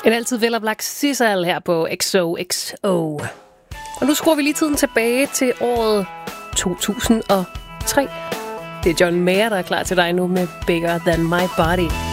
En altid veloplagt Sissal her på XOXO. Og nu skruer vi lige tiden tilbage til året 2003. Det er John Mayer, der er klar til dig nu med Bigger Than My Body.